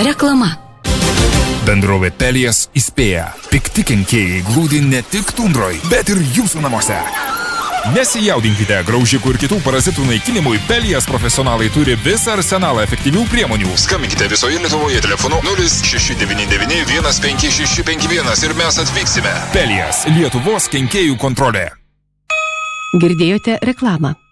Reklama. Bendrovė Pelijas įspėja. Pikti kenkėjai glūdi ne tik tundroj, bet ir jūsų namuose. Nesijaudinkite, graužikų ir kitų parazitų naikinimui Pelijas profesionalai turi visą arsenalą efektyvių priemonių. Skambinkite visoje Lietuvoje telefonu 0699 15651 ir mes atvyksime. Pelijas, Lietuvos kenkėjų kontrolė. Girdėjote reklamą.